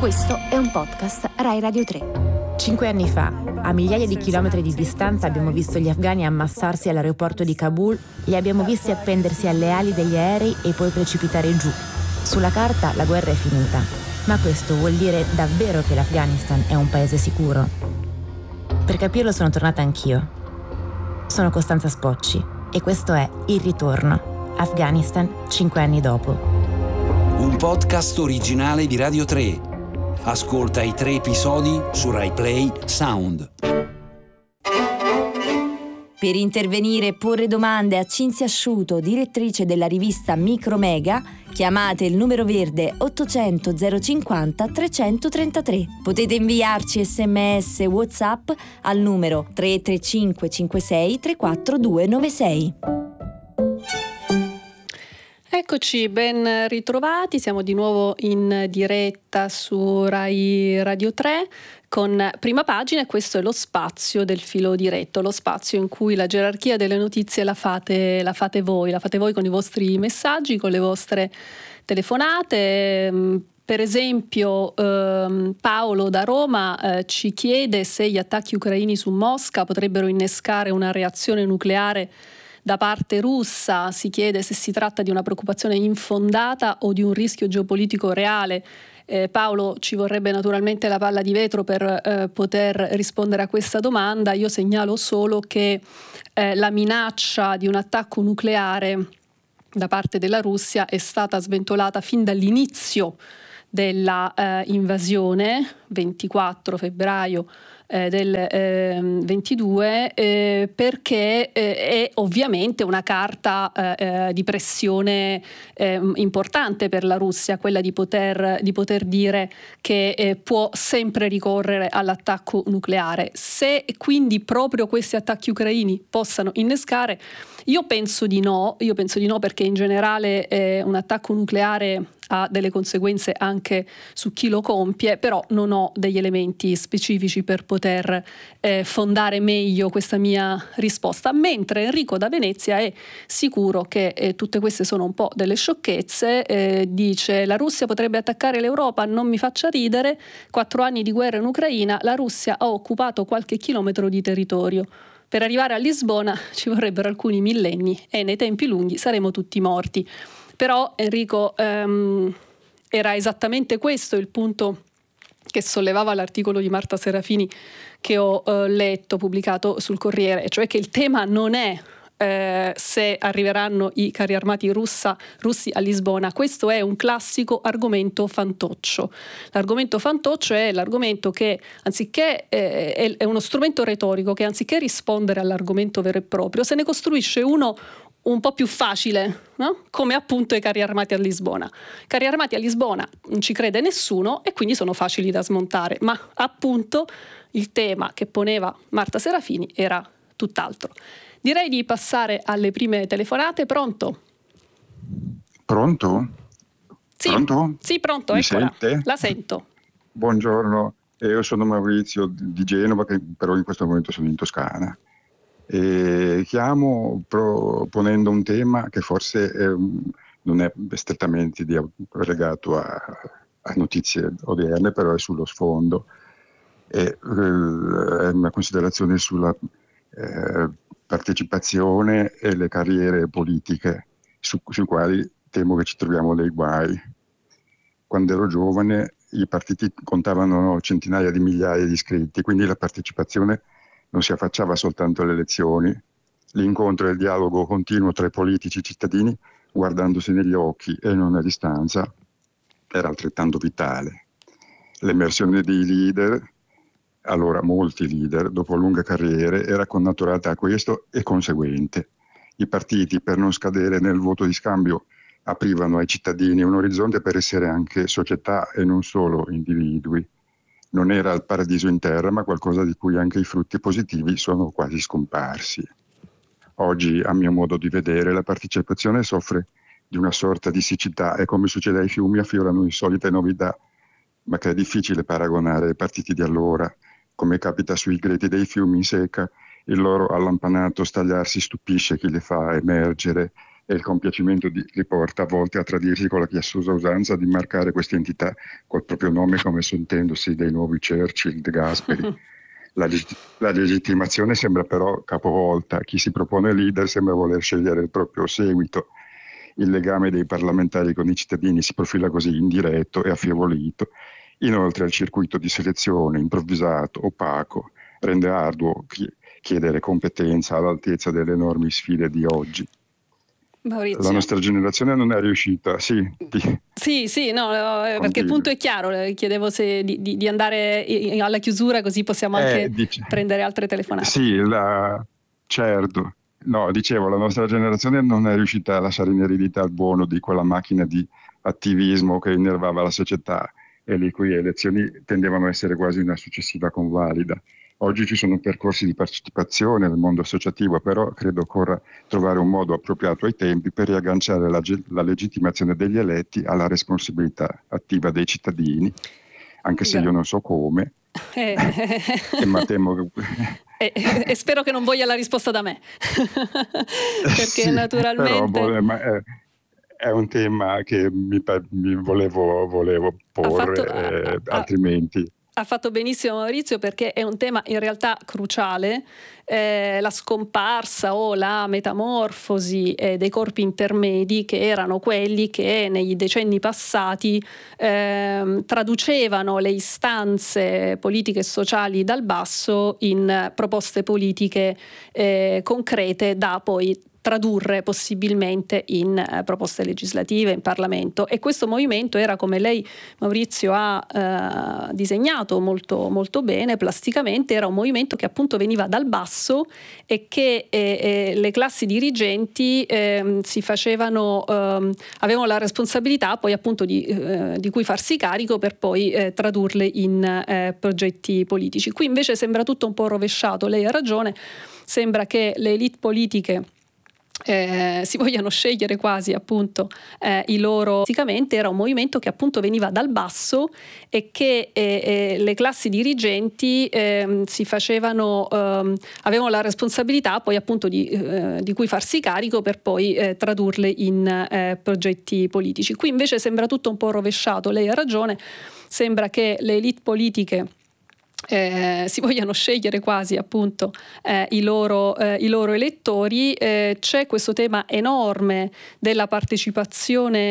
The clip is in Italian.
Questo è un podcast Rai Radio 3. 5 anni fa, a migliaia di chilometri di distanza, abbiamo visto gli afghani ammassarsi all'aeroporto di Kabul, li abbiamo visti appendersi alle ali degli aerei e poi precipitare giù. Sulla carta la guerra è finita, ma questo vuol dire davvero che l'Afghanistan è un paese sicuro? Per capirlo sono tornata anch'io. Sono Costanza Spocci e questo è Il Ritorno, Afghanistan 5 anni dopo. Un podcast originale di Radio 3. Ascolta i 3 episodi su Rai Play Sound. Per intervenire e porre domande a Cinzia Asciuto, direttrice della rivista Micromega, chiamate il numero verde 800 050 333. Potete inviarci SMS WhatsApp al numero 335 56 34 296. Eccoci, ben ritrovati, siamo di nuovo in diretta su Rai Radio 3 con Prima Pagina e questo è lo spazio del filo diretto, lo spazio in cui la gerarchia delle notizie la fate voi con i vostri messaggi, con le vostre telefonate. Per esempio Paolo da Roma ci chiede se gli attacchi ucraini su Mosca potrebbero innescare una reazione nucleare da parte russa, si chiede se si tratta di una preoccupazione infondata o di un rischio geopolitico reale. Paolo, ci vorrebbe naturalmente la palla di vetro per poter rispondere a questa domanda. Io segnalo solo che la minaccia di un attacco nucleare da parte della Russia è stata sventolata fin dall'inizio della invasione, 24 febbraio del 22, perché è ovviamente una carta di pressione importante per la Russia, quella di poter dire che può sempre ricorrere all'attacco nucleare. Se quindi proprio questi attacchi ucraini possano innescare, io penso di no perché in generale un attacco nucleare ha delle conseguenze anche su chi lo compie, però non ho degli elementi specifici per poter fondare meglio questa mia risposta, mentre Enrico da Venezia è sicuro che tutte queste sono un po' delle sciocchezze. Dice: la Russia potrebbe attaccare l'Europa, non mi faccia ridere, 4 anni di guerra in Ucraina, la Russia ha occupato qualche chilometro di territorio. Per arrivare a Lisbona ci vorrebbero alcuni millenni e nei tempi lunghi saremo tutti morti. Però Enrico, era esattamente questo il punto che sollevava l'articolo di Marta Serafini che ho letto, pubblicato sul Corriere, cioè che il tema non è se arriveranno i carri armati russi a Lisbona. Questo è un classico argomento fantoccio. L'argomento fantoccio è l'argomento che anziché è uno strumento retorico che anziché rispondere all'argomento vero e proprio se ne costruisce uno un po' più facile, no? Come appunto i carri armati a Lisbona. Carri armati a Lisbona non ci crede nessuno e quindi sono facili da smontare, ma appunto il tema che poneva Marta Serafini era tutt'altro. Direi di passare alle prime telefonate. Pronto? Pronto? Sì, pronto? Sì, pronto, Mi eccola. sente? La sento. Buongiorno, io sono Maurizio di Genova, che però in questo momento sono in Toscana. E chiamo proponendo un tema che forse non è strettamente legato a notizie odierne, però è sullo sfondo. È una considerazione sulla partecipazione e le carriere politiche sui quali temo che ci troviamo dei guai. Quando ero giovane i partiti contavano centinaia di migliaia di iscritti, quindi la partecipazione non si affacciava soltanto alle elezioni. L'incontro e il dialogo continuo tra i politici e i cittadini, guardandosi negli occhi e non a distanza, era altrettanto vitale. L'emersione dei leader, allora molti leader, dopo lunghe carriere, era connaturata a questo e conseguente. I partiti, per non scadere nel voto di scambio, aprivano ai cittadini un orizzonte per essere anche società e non solo individui. Non era il paradiso in terra, ma qualcosa di cui anche i frutti positivi sono quasi scomparsi. Oggi, a mio modo di vedere, la partecipazione soffre di una sorta di siccità e, come succede ai fiumi, affiorano insolite novità, ma che è difficile paragonare ai partiti di allora. Come capita sui greti dei fiumi in secca, il loro allampanato stagliarsi stupisce chi le fa emergere e il compiacimento li porta a volte a tradirsi con la chiassosa usanza di marcare queste entità col proprio nome, come sentendosi dei nuovi Churchill, De Gasperi. La legittimazione sembra però capovolta. Chi si propone leader sembra voler scegliere il proprio seguito. Il legame dei parlamentari con i cittadini si profila così indiretto e affievolito. Inoltre il circuito di selezione improvvisato, opaco, rende arduo chiedere competenza all'altezza delle enormi sfide di oggi. Maurizio. La nostra generazione non è riuscita, sì, perché il punto è chiaro, chiedevo se di andare alla chiusura così possiamo anche prendere altre telefonate. Sì, certo. No, dicevo, la nostra generazione non è riuscita a lasciare in eredità il buono di quella macchina di attivismo che innervava la società e le cui elezioni tendevano a essere quasi una successiva convalida. Oggi ci sono percorsi di partecipazione nel mondo associativo, però credo occorra trovare un modo appropriato ai tempi per riagganciare la legittimazione degli eletti alla responsabilità attiva dei cittadini, anche se io non so come, ma temo che... e spero che non voglia la risposta da me, perché sì, naturalmente... Però, è un tema che mi volevo porre, altrimenti... Ha fatto benissimo Maurizio, perché è un tema in realtà cruciale, la scomparsa o la metamorfosi dei corpi intermedi, che erano quelli che nei decenni passati traducevano le istanze politiche e sociali dal basso in proposte politiche concrete da poi tradurre possibilmente in proposte legislative, in Parlamento. E questo movimento era, come lei Maurizio ha disegnato molto, molto bene, plasticamente, era un movimento che appunto veniva dal basso e che le classi dirigenti avevano la responsabilità poi appunto di cui farsi carico per poi tradurle in progetti politici. Qui invece sembra tutto un po' rovesciato, lei ha ragione, sembra che le elite politiche si vogliano scegliere quasi appunto i loro. Basicamente era un movimento che appunto veniva dal basso e che le classi dirigenti avevano la responsabilità poi appunto di cui farsi carico per poi tradurle in progetti politici. Qui invece sembra tutto un po' rovesciato, lei ha ragione, sembra che le elite politiche si vogliano scegliere quasi appunto i loro elettori. C'è questo tema enorme della partecipazione